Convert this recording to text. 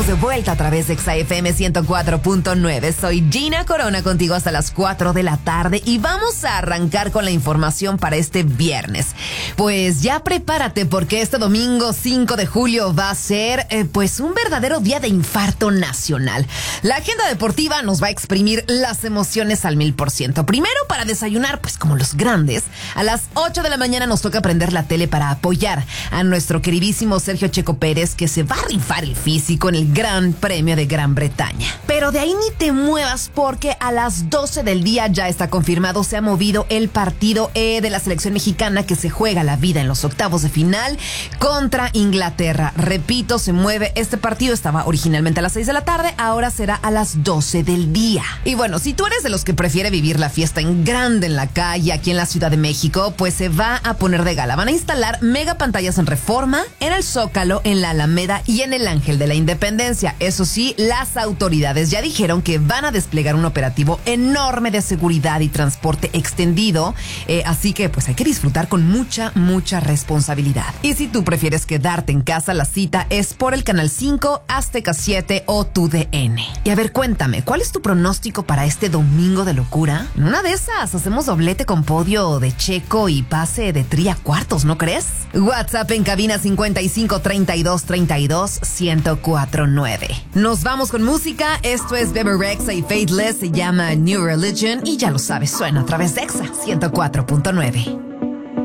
estamos de vuelta a través de XFM 104.9. Soy Gina Corona contigo hasta las 4 de la tarde y vamos a arrancar con la información para este viernes. Pues ya prepárate porque este domingo 5 de julio va a ser pues un verdadero día de infarto nacional. La agenda deportiva nos va a exprimir las emociones al 1000%. Primero, para desayunar, pues como los grandes, a las 8 de la mañana nos toca prender la tele para apoyar a nuestro queridísimo Sergio Checo Pérez, que se va a rifar el físico en el Gran Premio de Gran Bretaña. Pero de ahí ni te muevas porque a las 12 del día ya está confirmado, se ha movido el partido de la selección mexicana que se juega la vida en los octavos de final contra Inglaterra. Repito, se mueve este partido, estaba originalmente a las 6 de la tarde, ahora será a las 12 del día. Y bueno, si tú eres de los que prefiere vivir la fiesta en grande en la calle, aquí en la Ciudad de México, pues se va a poner de gala. Van a instalar mega pantallas en Reforma, en el Zócalo, en la Alameda y en el Ángel de la Independencia. Eso sí, las autoridades ya dijeron que van a desplegar un operativo enorme de seguridad y transporte extendido, así que pues hay que disfrutar con mucha responsabilidad. Y si tú prefieres quedarte en casa, la cita es por el Canal 5, Azteca 7 o TUDN. Y a ver, cuéntame, ¿cuál es tu pronóstico para este domingo de locura? En una de esas hacemos doblete con podio de Checo y pase de tri a cuartos, ¿no crees? WhatsApp en cabina 5532321049. Nos vamos con música. Esto es Bebe Rexha y Faithless, se llama New Religion y ya lo sabes, suena a través de Exa 104.9.